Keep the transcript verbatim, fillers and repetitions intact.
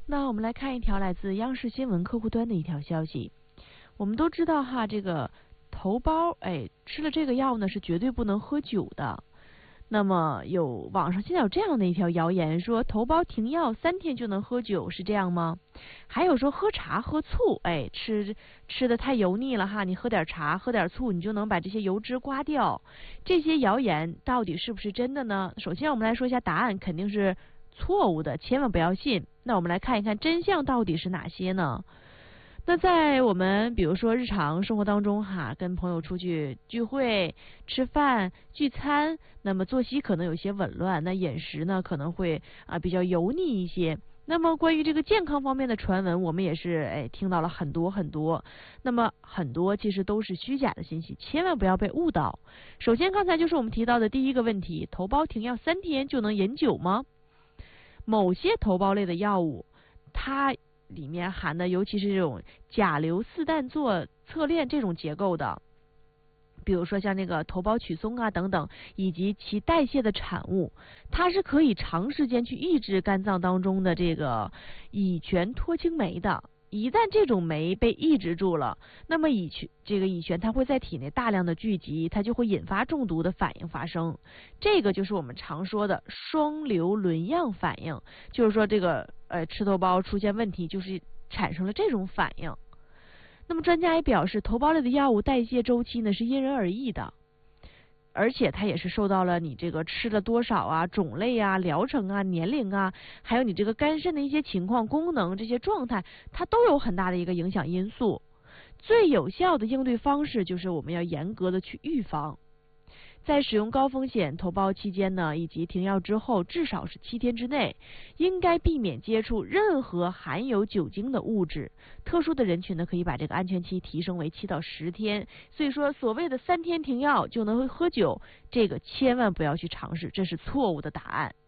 那我们来看一条来自央视新闻客户端的一条消息。我们都知道哈，这个头孢，哎，吃了这个药呢是绝对不能喝酒的。那么有网上现在有这样的一条谣言，说头孢停药三天就能喝酒，是这样吗？还有说喝茶喝醋，哎，吃吃的太油腻了哈，你喝点茶喝点醋，你就能把这些油脂刮掉。这些谣言到底是不是真的呢？首先我们来说一下答案，肯定是错误的，千万不要信。那我们来看一看真相到底是哪些呢？那在我们比如说日常生活当中哈，跟朋友出去聚会、吃饭、聚餐，那么作息可能有些紊乱，那饮食呢可能会啊比较油腻一些。那么关于这个健康方面的传闻，我们也是哎听到了很多很多。那么很多其实都是虚假的信息，千万不要被误导。首先刚才就是我们提到的第一个问题，头孢停药三天就能饮酒吗？某些头孢类的药物，它里面含的尤其是这种甲硫四氮唑侧链这种结构的，比如说像那个头孢曲松啊等等，以及其代谢的产物，它是可以长时间去抑制肝脏当中的这个乙醛脱氢酶的。一旦这种酶被抑制住了，那么乙醛这个乙醛它会在体内大量的聚集，它就会引发中毒的反应发生。这个就是我们常说的双硫仑样反应，就是说这个呃吃头孢出现问题，就是产生了这种反应。那么专家也表示，头孢类的药物代谢周期呢是因人而异的，而且它也是受到了你这个吃了多少啊、种类啊、疗程啊、年龄啊，还有你这个肝肾的一些情况、功能这些状态，它都有很大的一个影响因素。最有效的应对方式就是我们要严格的去预防。在使用高风险头孢期间呢，以及停药之后，至少是七天之内，应该避免接触任何含有酒精的物质。特殊的人群呢，可以把这个安全期提升为七到十天。所以说，所谓的三天停药就能喝酒，这个千万不要去尝试，这是错误的答案。